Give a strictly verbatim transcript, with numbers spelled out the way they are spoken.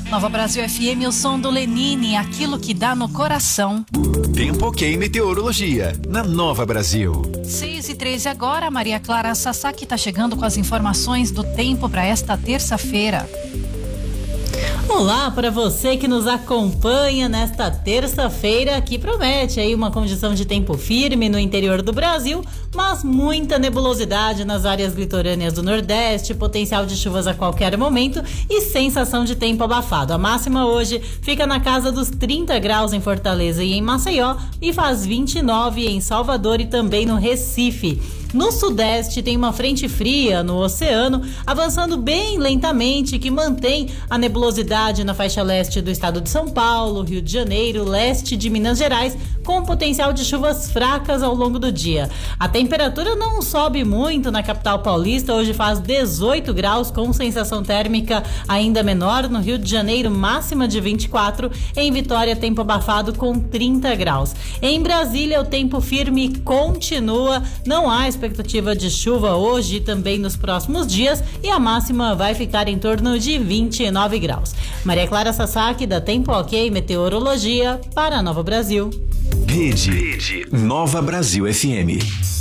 Nova Brasil F M, o som do Lenine, aquilo que dá no coração. Tempo ok meteorologia, na Nova Brasil. seis e treze agora, Maria Clara Sasaki está chegando com as informações do tempo para esta terça-feira. Olá para você que nos acompanha nesta terça-feira, que promete aí uma condição de tempo firme no interior do Brasil, mas muita nebulosidade nas áreas litorâneas do Nordeste, potencial de chuvas a qualquer momento e sensação de tempo abafado. A máxima hoje fica na casa dos trinta graus em Fortaleza e em Maceió e faz vinte e nove em Salvador e também no Recife. No Sudeste tem uma frente fria no oceano, avançando bem lentamente, que mantém a nebulosidade na faixa leste do estado de São Paulo, Rio de Janeiro, leste de Minas Gerais, com potencial de chuvas fracas ao longo do dia. A temperatura não sobe muito na capital paulista, hoje faz dezoito graus, com sensação térmica ainda menor. No Rio de Janeiro, máxima de vinte e quatro, em Vitória, tempo abafado com trinta graus. Em Brasília, o tempo firme continua, não há expectativa de chuva hoje e também nos próximos dias, e a máxima vai ficar em torno de vinte e nove graus. Maria Clara Sasaki, da Tempo Ok Meteorologia, para a Nova Brasil. Rede, Rede Nova Brasil F M.